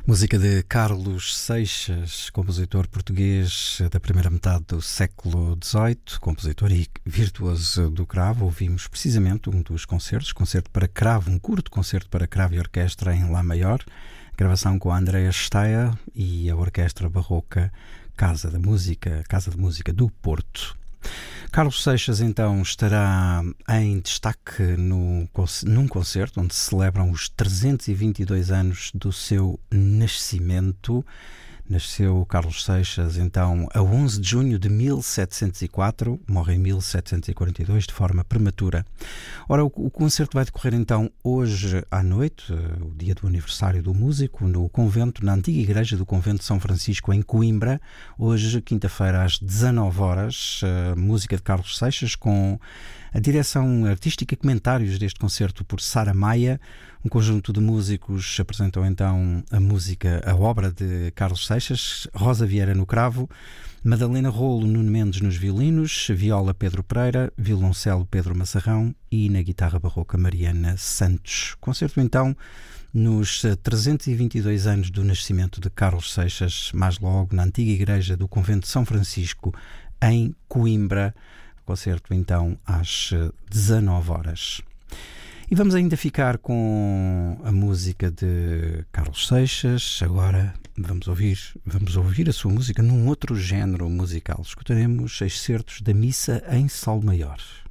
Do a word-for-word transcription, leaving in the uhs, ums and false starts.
Música de Carlos Seixas, compositor português da primeira metade do século dezoito, compositor e virtuoso do cravo. Ouvimos precisamente um dos concertos, concerto para cravo, um curto concerto para cravo e orquestra em Lá Maior, gravação com a Andrea Steyer e a Orquestra Barroca Casa da Música, Casa de Música do Porto. Carlos Seixas, então, estará em destaque no, num concerto onde se celebram os trezentos e vinte e dois anos do seu nascimento. Nasceu Carlos Seixas, então, a onze de junho de mil setecentos e quatro, morre em mil setecentos e quarenta e dois de forma prematura. Ora, o, o concerto vai decorrer, então, hoje à noite, o dia do aniversário do músico, no convento, na antiga igreja do convento de São Francisco, em Coimbra. Hoje, quinta-feira, às dezanove horas, a música de Carlos Seixas, com a direção artística e comentários deste concerto por Sara Maia. Um conjunto de músicos apresentam então a música, a obra de Carlos Seixas: Rosa Vieira no cravo, Madalena Rolo, Nuno Mendes nos violinos, viola Pedro Pereira, violoncelo Pedro Massarrão e na guitarra barroca Mariana Santos. Concerto então nos trezentos e vinte e dois anos do nascimento de Carlos Seixas, mais logo na antiga igreja do convento de São Francisco em Coimbra. Concerto então às dezanove horas. E vamos ainda ficar com a música de Carlos Seixas. Agora vamos ouvir, vamos ouvir a sua música num outro género musical. Escutaremos excertos da Missa em Sol Maior.